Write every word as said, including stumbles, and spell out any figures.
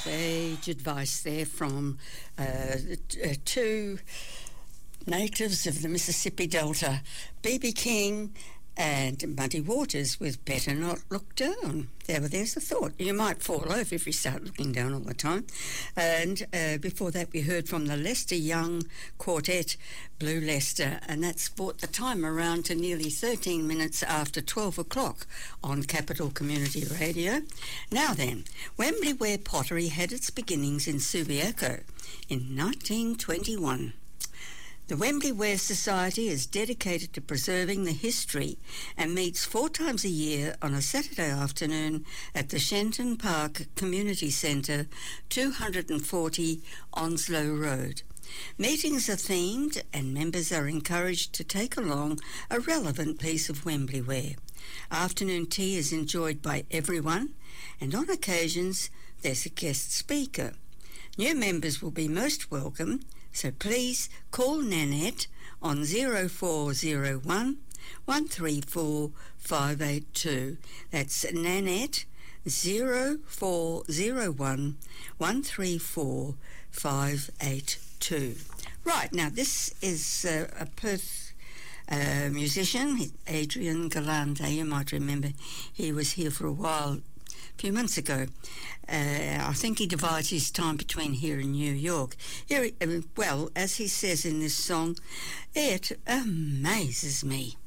Sage advice there from uh, t- uh, two natives of the Mississippi Delta, B B King and Muddy Waters, with Better Not Look Down. There, well, there's a thought. You might fall over if you start looking down all the time. And uh, before that, we heard from the Lester Young Quartet, Blue Lester, and that's brought the time around to nearly thirteen minutes after twelve o'clock on Capital Community Radio. Now then, Wembley Ware Pottery had its beginnings in Subiaco in nineteen twenty-one. The Wembley Ware Society is dedicated to preserving the history and meets four times a year on a Saturday afternoon at the Shenton Park Community Centre, two hundred forty Onslow Road. Meetings are themed and members are encouraged to take along a relevant piece of Wembley ware. Afternoon tea is enjoyed by everyone, and on occasions there's a guest speaker. New members will be most welcome, so please call Nanette on zero four zero one, one three four, five eight two. That's Nanette, zero four zero one, one three four, five eight two. Right, now this is uh, a Perth uh, musician, Adrian Galante. You might remember he was here for a while a few months ago. Uh, I think he divides his time between here and New York. Here, uh, well, as he says in this song, it amazes me.